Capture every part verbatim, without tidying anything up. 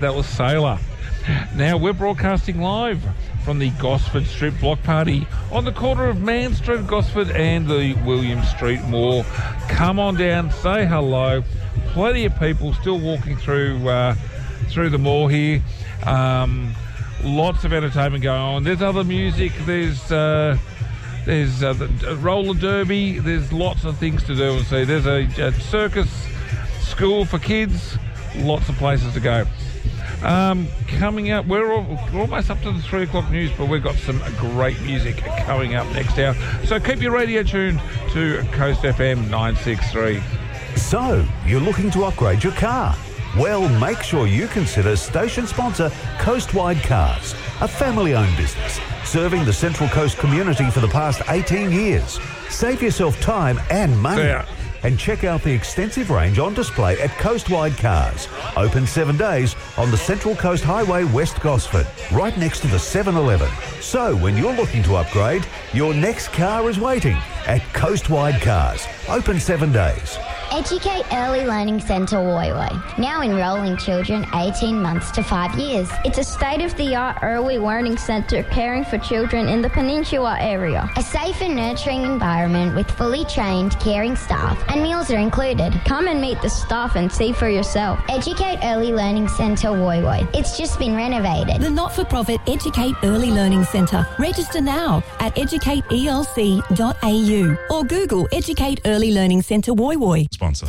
That was Sailor. Now we're broadcasting live from the Gosford Street Block Party on the corner of Man Street, Gosford, and the William Street Mall. Come on down, say hello. Plenty of people still walking through uh, through the mall here. Um, lots of entertainment going on. There's other music. There's uh, there's uh, the roller derby. There's lots of things to do and see. There's a, a circus school for kids. Lots of places to go. Um, coming up, we're, all, we're almost up to the three o'clock news, but we've got some great music coming up next hour. So keep your radio tuned to Coast F M nine six three. So, you're looking to upgrade your car? Well, make sure you consider station sponsor Coastwide Cars, a family-owned business serving the Central Coast community for the past eighteen years. Save yourself time and money. Yeah. And check out the extensive range on display at Coastwide Cars. Open seven days on the Central Coast Highway, West Gosford, right next to the seven eleven. So when you're looking to upgrade, your next car is waiting at Coastwide Cars. Open seven days. Educate Early Learning Centre Woy Woy, now enrolling children eighteen months to five years. It's a state-of-the-art early learning centre caring for children in the Peninsula area. A safe and nurturing environment with fully trained, caring staff, and meals are included. Come and meet the staff and see for yourself. Educate Early Learning Centre Woy Woy. It's just been renovated. The not-for-profit Educate Early Learning Centre. Register now at educate E L C dot A U or Google Educate Early Learning Centre Woy Woy. Sponsor.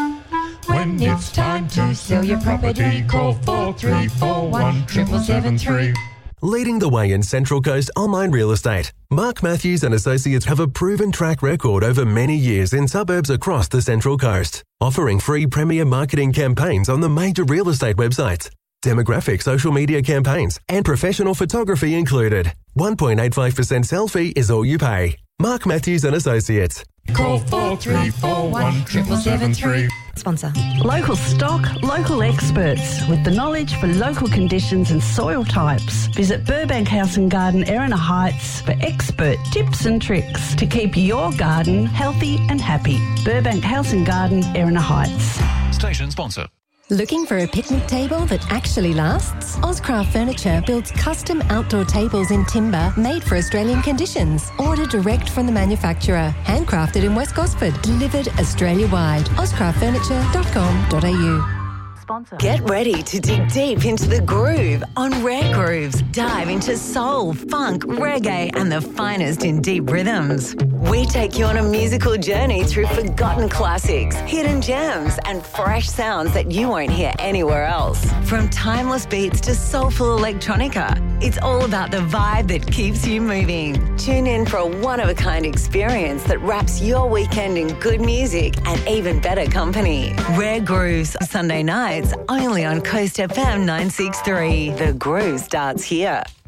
When it's time to sell your property, call four three four one, seven seven three. Leading the way in Central Coast online real estate, Mark Matthews and Associates have a proven track record over many years in suburbs across the Central Coast, offering free premier marketing campaigns on the major real estate websites, demographic social media campaigns, and professional photography included. one point eight five percent sell fee is all you pay. Mark Matthews and Associates. Call four three four one, seven seven three. Sponsor. Local stock, local experts with the knowledge for local conditions and soil types. Visit Burbank House and Garden, Erina Heights for expert tips and tricks to keep your garden healthy and happy. Burbank House and Garden, Erina Heights. Station sponsor. Looking for a picnic table that actually lasts? Ozcraft Furniture builds custom outdoor tables in timber made for Australian conditions. Order direct from the manufacturer. Handcrafted in West Gosford. Delivered Australia-wide. ozcraft furniture dot com dot a u. Sponsor. Get ready to dig deep into the groove on Rare Grooves. Dive into soul, funk, reggae, and the finest in deep rhythms. We take you on a musical journey through forgotten classics, hidden gems, and fresh sounds that you won't hear anywhere else. From timeless beats to soulful electronica, it's all about the vibe that keeps you moving. Tune in for a one-of-a-kind experience that wraps your weekend in good music and even better company. Rare Grooves, Sunday nights, only on Coast F M nine six three. The groove starts here.